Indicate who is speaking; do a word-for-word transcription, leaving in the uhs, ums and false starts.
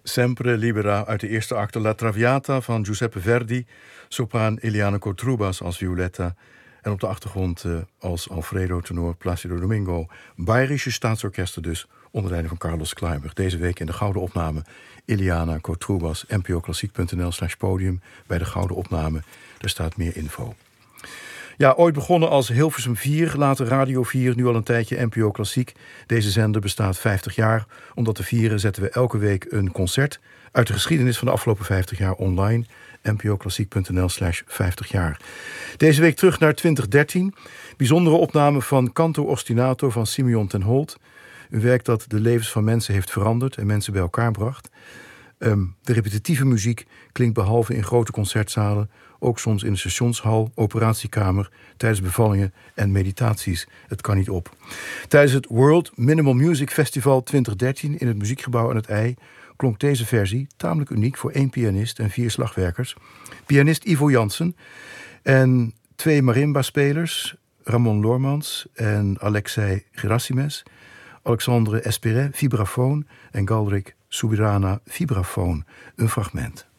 Speaker 1: Sempre Libera uit de eerste acte La Traviata van Giuseppe Verdi, sopraan Eliane Kotrubas als Violetta en op de achtergrond uh, als Alfredo tenor Placido Domingo. Bayerische staatsorkesten dus, onder leiding van Carlos Kleiber. Deze week in de gouden opname Eliana Kotrubas, n p o klassiek punt n l slash podium. Bij de gouden opname, daar staat meer info. Ja, ooit begonnen als Hilversum vier, later Radio vier, nu al een tijdje N P O Klassiek. Deze zender bestaat vijftig jaar. Om dat te vieren zetten we elke week een concert uit de geschiedenis van de afgelopen vijftig jaar online. n p o klassiek punt n l slash vijftig jaar. Deze week terug naar twintig dertien. Bijzondere opname van Canto Ostinato van Simeon ten Holt. Een werk dat de levens van mensen heeft veranderd en mensen bij elkaar bracht. Um, de repetitieve muziek klinkt behalve in grote concertzalen ook soms in de stationshal, operatiekamer, tijdens bevallingen en meditaties. Het kan niet op. Tijdens het World Minimal Music Festival twintig dertien in het Muziekgebouw aan het IJ klonk deze versie, tamelijk uniek voor één pianist en vier slagwerkers. Pianist Ivo Jansen en twee marimba-spelers, Ramon Loormans en Alexei Gerassimes, Alexandre Esperet, vibrafoon en Galdrik Subirana, vibrafoon. Een fragment.